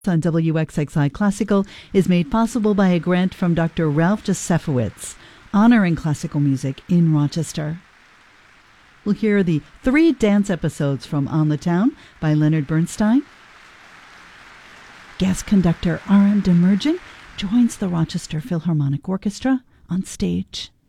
On WXXI Classical is made possible by a grant from Dr. Ralph Josefowitz, honoring classical music in Rochester. We'll hear the 3 dance episodes from On the Town by Leonard Bernstein. Guest conductor Aram Demirjian joins the Rochester Philharmonic Orchestra on stage.